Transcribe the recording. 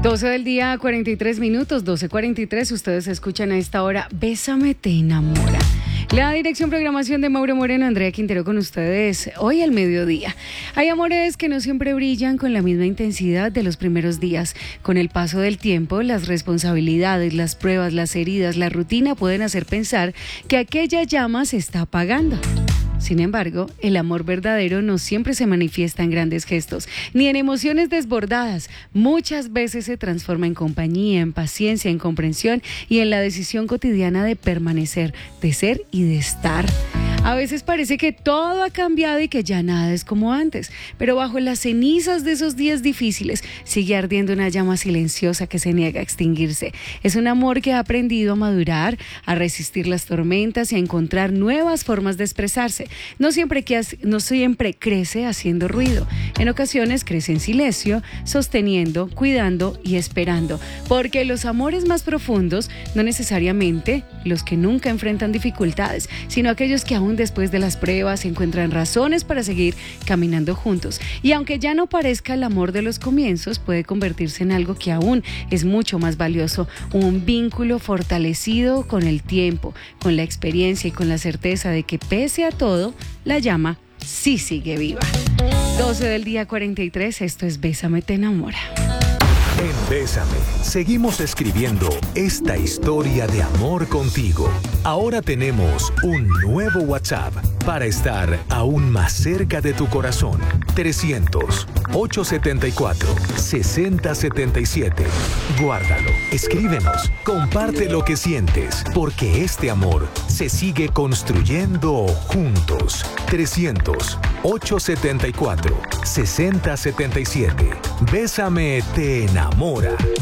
12 del día, 43 minutos, 12:43. Ustedes escuchan a esta hora Bésame te enamora. La dirección programación de Mauro Moreno, Andrea Quintero con ustedes hoy al mediodía. Hay amores que no siempre brillan con la misma intensidad de los primeros días. Con el paso del tiempo, las responsabilidades, las pruebas, las heridas, la rutina pueden hacer pensar que aquella llama se está apagando. Sin embargo, el amor verdadero no siempre se manifiesta en grandes gestos, ni en emociones desbordadas. Muchas veces se transforma en compañía, en paciencia, en comprensión y en la decisión cotidiana de permanecer, de ser y de estar. A veces parece que todo ha cambiado y que ya nada es como antes, pero bajo las cenizas de esos días difíciles sigue ardiendo una llama silenciosa que se niega a extinguirse. Es un amor que ha aprendido a madurar, a resistir las tormentas y a encontrar nuevas formas de expresarse. No siempre crece haciendo ruido. En ocasiones crece en silencio, sosteniendo, cuidando y esperando. Porque los amores más profundos, no necesariamente los que nunca enfrentan dificultades, sino aquellos que aún después de las pruebas encuentran razones para seguir caminando juntos. Y aunque ya no parezca el amor de los comienzos, puede convertirse en algo que aún es mucho más valioso. Un vínculo fortalecido con el tiempo, con la experiencia y con la certeza de que pese a todo, la llama sí sigue viva. 12 del día 43, esto es Bésame te enamora. En Bésame, seguimos escribiendo esta historia de amor contigo. Ahora tenemos un nuevo WhatsApp para estar aún más cerca de tu corazón. 300-874-6077. Guárdalo, escríbenos, comparte lo que sientes, porque este amor se sigue construyendo juntos. 300-874-6077. Bésame te enamora.